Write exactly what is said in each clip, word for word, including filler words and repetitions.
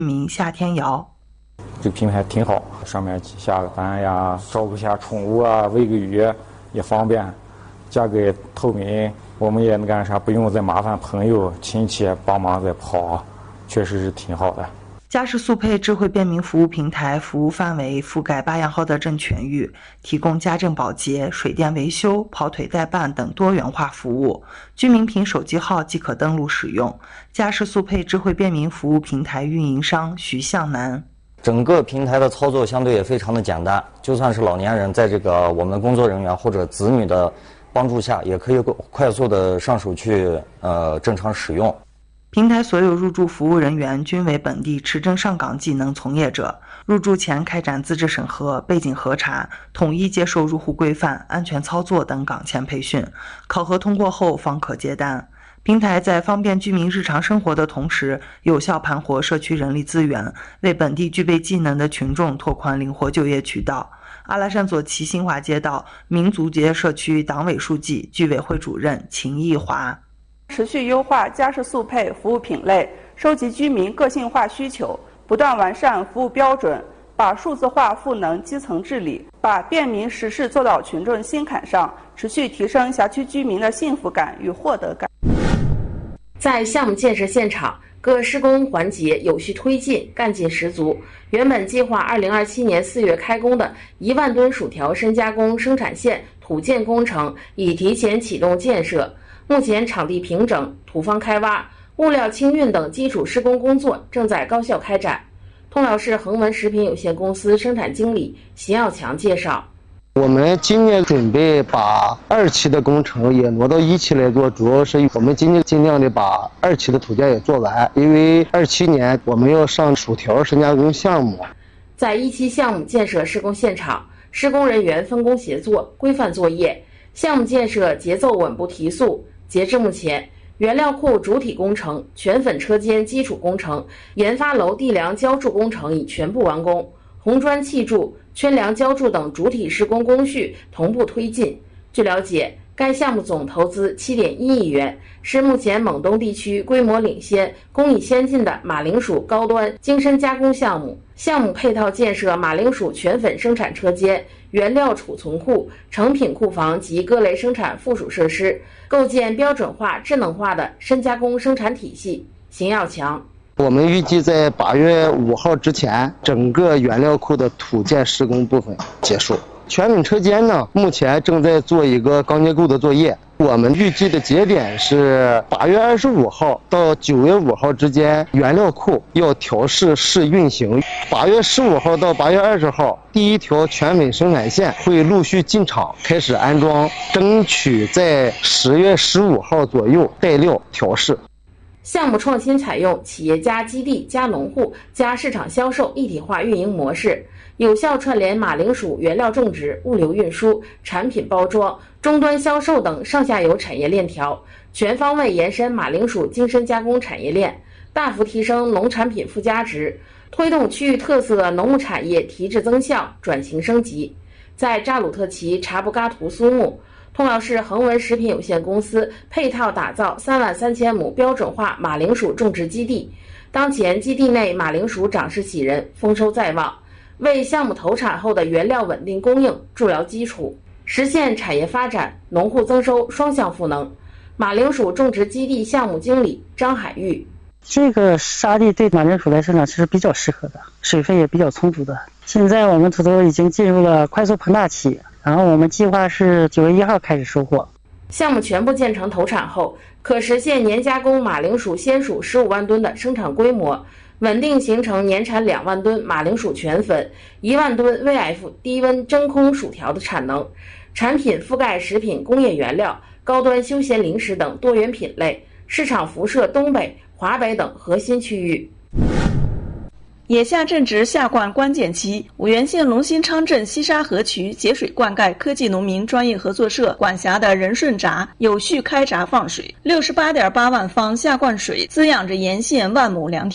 名夏天瑶。 这个平台挺好，上面下个单呀，照顾下宠物啊，喂个鱼也方便，价格也透明，我们也那干啥，不用再麻烦朋友亲戚帮忙再跑，确实是挺好的。 嘉实速配智慧便民服务平台服务范围覆盖巴彦濠德镇全域，提供家政保洁、水电维修、跑腿代办等多元化服务。居民凭手机号即可登录使用。嘉实速配智慧便民服务平台运营商徐向南。 整个平台的操作相对也非常的简单，就算是老年人在这个我们工作人员或者子女的帮助下，也可以快速的上手去呃正常使用。 平台所有入驻服务人员均为本地持证上岗技能从业者，入驻前开展资质审核、背景核查，统一接受入户规范、安全操作等岗前培训，考核通过后方可接单。平台在方便居民日常生活的同时，有效盘活社区人力资源，为本地具备技能的群众拓宽灵活就业渠道。阿拉善左旗新华街道民族街社区党委书记、居委会主任秦义华。 持续优化嘉实速配服务品类，收集居民个性化需求，不断完善服务标准，把数字化赋能基层治理，把便民实事做到群众心坎上，持续提升辖区居民的幸福感与获得感。 在项目建设现场，各施工环节有序推进，干劲十足。原本计划二零二七年四月开工的一万吨薯条深加工生产线土建工程已提前启动建设。目前场地平整、土方开挖、物料清运等基础施工工作正在高效开展。通辽市恒文食品有限公司生产经理邢耀强介绍， 我们今年准备把二期的工程也挪到一期来做，主要是我们今年尽量的把二期的土建也做完，因为二七年我们要上薯条深加工项目。 在一期项目建设施工现场，施工人员分工协作，规范作业，项目建设节奏稳步提速。截至目前，原料库主体工程、全粉车间基础工程、研发楼地梁浇筑工程已全部完工，红砖砌筑、圈梁浇筑等主体施工工序同步推进。据了解，该项目总投资 七点一亿元，是目前蒙东地区规模领先、工艺先进的马铃薯高端精深加工项目。项目配套建设马铃薯全粉生产车间、原料储存库、成品库房及各类生产附属设施，构建标准化、智能化的深加工生产体系。邢耀强， 我们预计在八月五号之前，整个原料库的土建施工部分结束。全粉车间呢，目前正在做一个钢结构的作业。我们预计的节点是八月二十五号到九月五号之间，原料库要调试试运行。八月十五号到八月二十号，第一条全粉生产线会陆续进场开始安装，争取在十月十五号左右带料调试。 项目创新采用企业加基地加农户加市场销售一体化运营模式，有效串联马铃薯原料种植、物流运输、产品包装、终端销售等上下游产业链条，全方位延伸马铃薯精深加工产业链，大幅提升农产品附加值，推动区域特色农牧产业提质增效、转型升级。在扎鲁特旗察布嘎图苏木，通辽市恒文食品有限公司配套打造三万三千亩标准化马铃薯种植基地，当前基地内马铃薯长势喜人，丰收在望，为项目投产后的原料稳定供应筑牢基础，实现产业发展、农户增收双向赋能。马铃薯种植基地项目经理张海玉， 这个沙地对马铃薯来生长是比较适合的，水分也比较充足的。现在我们土豆已经进入了快速膨大期，然后我们计划是九月一号开始收获。 项目全部建成投产后，可实现年加工马铃薯鲜薯十五万吨的生产规模，稳定形成年产两万吨马铃薯全粉、一万吨 V F 低温真空薯条的产能，产品覆盖食品工业原料、高端休闲零食等多元品类，市场辐射东北、华北等核心区域。 眼下正值下灌关键期，五原县龙兴昌镇西沙河渠节水灌溉科技农民专业合作社管辖的仁顺闸有序开闸放水，六十八点八万方下灌水滋养着沿线万亩良田。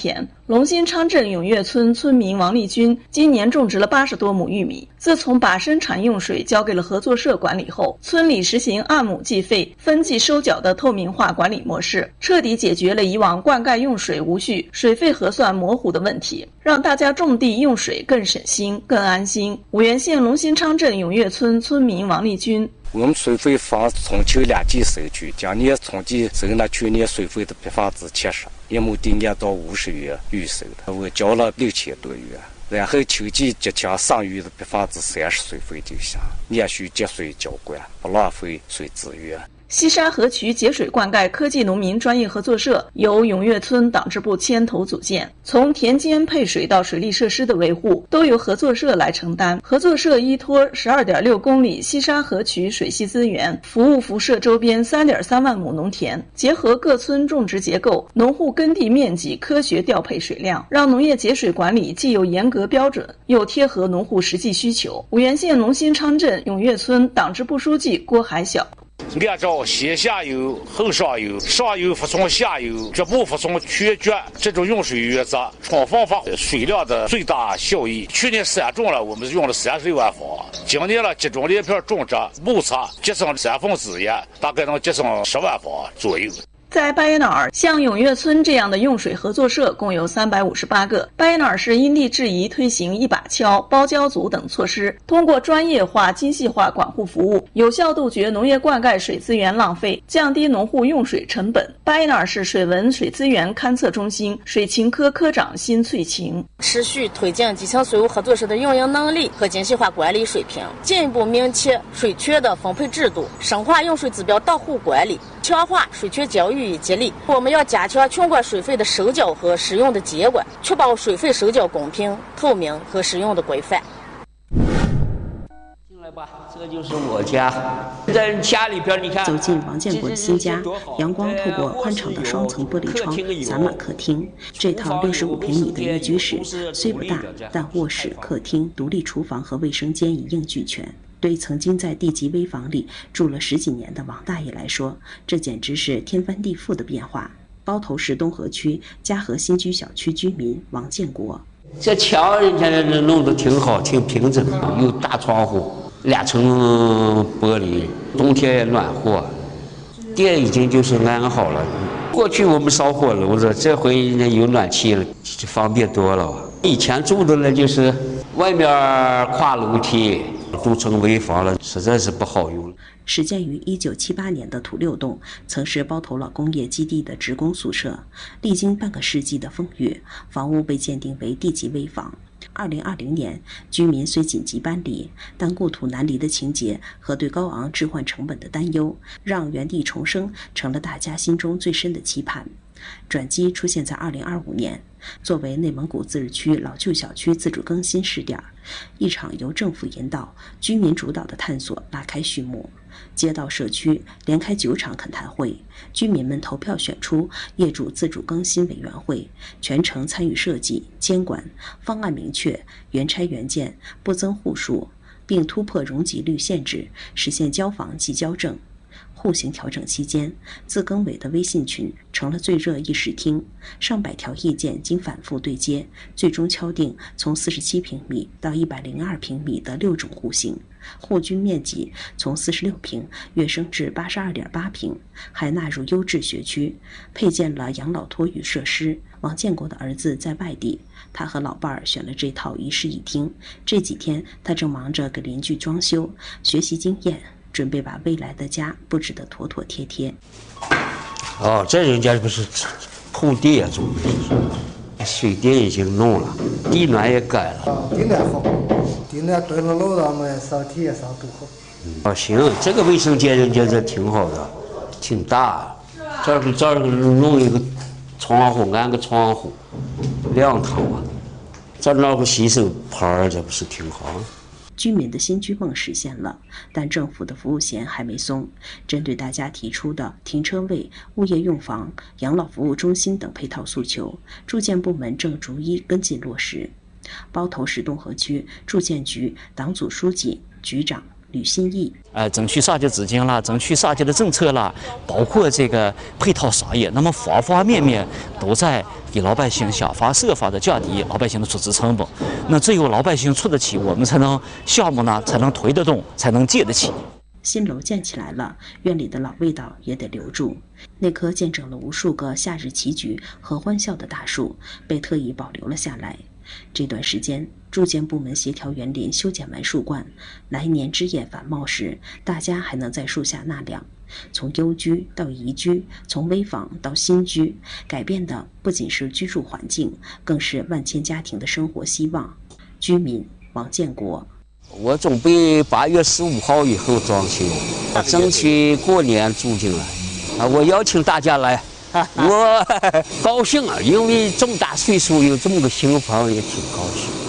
龙兴昌镇永悦村村民王丽军今年种植了八十多亩玉米。自从把生产用水交给了合作社管理后，村里实行按亩计费、分季收缴的透明化管理模式，彻底解决了以往灌溉用水无序、水费核算模糊的问题，让大家种地用水更省心、更安心。五原县龙兴昌镇永悦村村民王丽军。 我们水费方从去两季收取，今年从季收了去年水费的百分之七十，一亩地按到五十元预收的，我交了六千多元。然后秋季节前剩余的百分之三十水费就行，连续节水浇灌，不浪费水资源。 西沙河渠节水灌溉科技农民专业合作社由永悦村党支部牵头组建，从田间配水到水利设施的维护都由合作社来承担。合作社依托十二点六公里西沙河渠水系资源，服务辐射周边三点三万亩农田，结合各村种植结构、农户耕地面积，科学调配水量，让农业节水管理既有严格标准，又贴合农户实际需求。五原县龙兴昌镇永悦村党支部书记郭海晓。 按照先下游后上游，上游服从下游，局部服从全局这种用水原则，充分发挥水量的最大效益。去年散种了，我们用了三十六万方；今年了集中连片种植，目测节省三分之一，大概能节省十万方左右。 在巴彦淖尔，像永悦村这样的用水合作社共有三百五十八个。巴彦淖尔市因地制宜推行一把锹、包浇组等措施，通过专业化、精细化管护服务，有效杜绝农业灌溉水资源浪费，降低农户用水成本。巴彦淖尔市水文水资源勘测中心水情科科长辛翠琴持续推进基层水务合作社的运营能力和精细化管理水平，进一步明确水权的分配制度，深化用水指标到户管理，强化水权教育与激励。我们要加强全国水费的收缴和使用的监管，确保水费收缴公平、透明和使用的规范。 进来吧，这就是我家。在家里边，你看， 走进王建国的新家，阳光透过宽敞的双层玻璃窗洒满客厅。这套六十五平米的一居室虽不大，但卧室、客厅、独立厨房和卫生间一应俱全。对曾经在地级危房里住了十几年的王大爷来说，这简直是天翻地覆的变化。包头市东河区嘉禾新居小区居民王建国， 这墙人家弄得挺好，挺平整，有大窗户，两层玻璃，冬天也暖和。电已经就是安好了。过去我们烧火炉子，这回有暖气了，就方便多了。以前住的呢，就是外面跨楼梯。都成危房了，实在是不好用。 始建于一九七八年的土六栋，曾是包头老工业基地的职工宿舍，历经半个世纪的风雨，房屋被鉴定为地级危房。二零二零年，居民虽紧急搬离，但故土难离的情节和对高昂置换成本的担忧，让原地重生成了大家心中最深的期盼。转机出现在二零二五年，作为内蒙古自治区老旧小区自主更新试点，一场由政府引导、居民主导的探索拉开序幕。街道社区连开九场恳谈会，居民们投票选出业主自主更新委员会，全程参与设计、监管，方案明确，原拆原建，不增户数，并突破容积率限制，实现交房即交证。户型调整期间，自更委的微信群成了最热议事厅，上百条意见经反复对接，最终敲定从四十七平米到一百零二平米的六种户型，户均面积从四十六平跃升至八十二点八平，还纳入优质学区，配建了养老托育设施。王建国的儿子在外地，他和老伴儿选了这套一室一厅，这几天他正忙着给邻居装修，学习经验，准备把未来的家布置得妥妥帖帖。 哦，这人家不是铺地啊，准备水电已经弄了，地暖也改了。 地暖好，地暖对了楼上们上体也上都好。 哦，行，这个卫生间人家这挺好的，挺大。这儿这儿弄一个窗户，安个窗户，亮堂啊。这儿弄个洗手盆，这不是挺好？ 居民的新居梦实现了，但政府的服务弦还没松。针对大家提出的停车位、物业用房、养老服务中心等配套诉求，住建部门正逐一跟进落实。包头市东河区住建局党组书记、局长吕新义。 呃，争取上级资金啦，争取上级的政策啦，包括这个配套商业，那么方方面面都在给老百姓想方设法的降低老百姓的出资成本。那只有老百姓出得起，我们才能项目呢才能推得动，才能接得起。 新楼建起来了，院里的老味道也得留住。那棵见证了无数个夏日棋局和欢笑的大树，被特意保留了下来。这段时间，住建部门协调园林修剪完树冠，来年枝叶繁茂时，大家还能在树下纳凉。从幽居到宜居，从危房到新居，改变的不仅是居住环境，更是万千家庭的生活希望。居民王建国。 我准备八月十五号以后装修，争取过年住进来。啊，我邀请大家来，我高兴啊，因为这么大岁数有这么个新房也挺高兴。